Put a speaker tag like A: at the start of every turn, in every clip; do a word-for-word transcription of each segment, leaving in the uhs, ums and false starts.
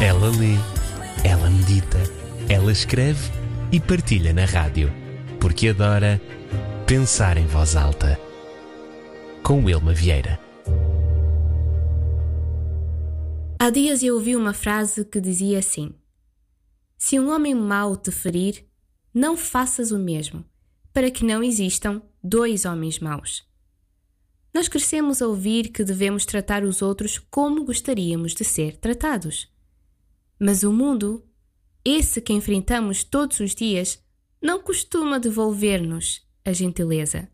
A: Ela lê, ela medita, ela escreve e partilha na rádio, porque adora pensar em voz alta. Com Wilma Vieira.
B: Há dias eu ouvi uma frase que dizia assim: se um homem mau te ferir, não faças o mesmo, para que não existam dois homens maus. Nós crescemos a ouvir que devemos tratar os outros como gostaríamos de ser tratados. Mas o mundo, esse que enfrentamos todos os dias, não costuma devolver-nos a gentileza.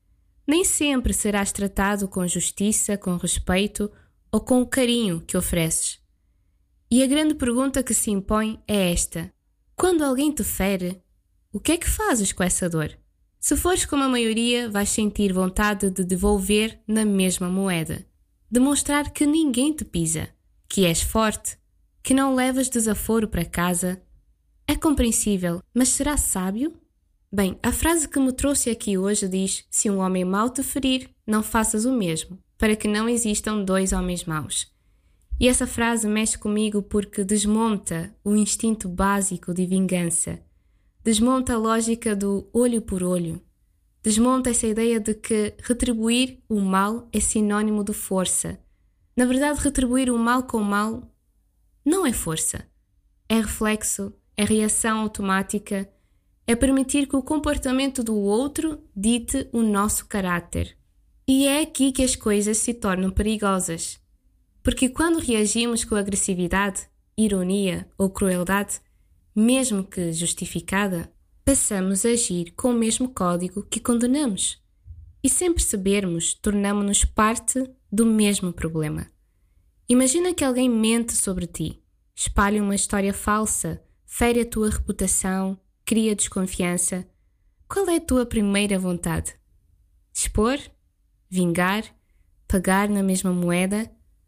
B: Nem sempre serás tratado com justiça, com respeito ou com o carinho que ofereces. E a grande pergunta que se impõe é esta: quando alguém te fere, o que é que fazes com essa dor? Se fores como a maioria, vais sentir vontade de devolver na mesma moeda. Demonstrar que ninguém te pisa, que és forte, que não levas desaforo para casa. É compreensível, mas será sábio? Bem, a frase que me trouxe aqui hoje diz: se um homem mau te ferir, não faças o mesmo, para que não existam dois homens maus. E essa frase mexe comigo porque desmonta o instinto básico de vingança. Desmonta a lógica do olho por olho. Desmonta essa ideia de que retribuir o mal é sinônimo de força. Na verdade, retribuir o mal com o mal não é força. É reflexo, é reação automática, é permitir que o comportamento do outro dite o nosso caráter. E é aqui que as coisas se tornam perigosas. Porque quando reagimos com agressividade, ironia ou crueldade, mesmo que justificada, passamos a agir com o mesmo código que condenamos. E sem percebermos, tornamo-nos parte do mesmo problema. Imagina que alguém mente sobre ti, espalha uma história falsa, fere a tua reputação, cria desconfiança. Qual é a tua primeira vontade? Expor? Vingar? Pagar na mesma moeda?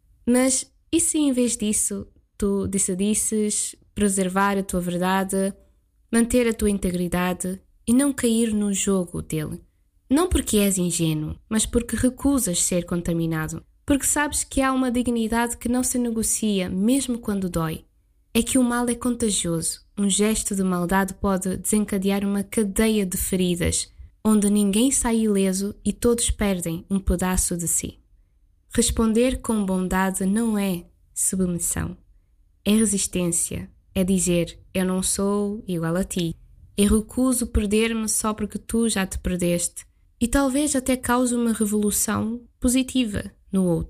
B: Mas e se em vez disso tu decidisses preservar a tua verdade, manter a tua integridade e não cair no jogo dele? Não porque és ingênuo, mas porque recusas ser contaminado. Porque sabes que há uma dignidade que não se negocia, mesmo quando dói. É que o mal é contagioso. Um gesto de maldade pode desencadear uma cadeia de feridas, onde ninguém sai ileso e todos perdem um pedaço de si. Responder com bondade não é submissão. É resistência. É dizer: eu não sou igual a ti. Eu recuso perder-me só porque tu já te perdeste. E talvez até cause uma revolução positiva no outro.